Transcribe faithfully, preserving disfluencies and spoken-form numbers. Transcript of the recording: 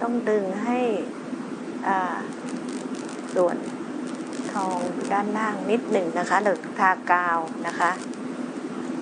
ต้องดึงให้ส่วนทองด้านล่างนิดหนึ่งนะคะหรือทากาวนะคะ